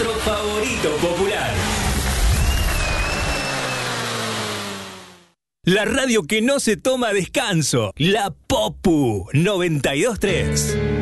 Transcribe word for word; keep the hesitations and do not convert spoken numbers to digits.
nuestro favorito popular. La radio que no se toma descanso. La Popu noventa y dos punto tres.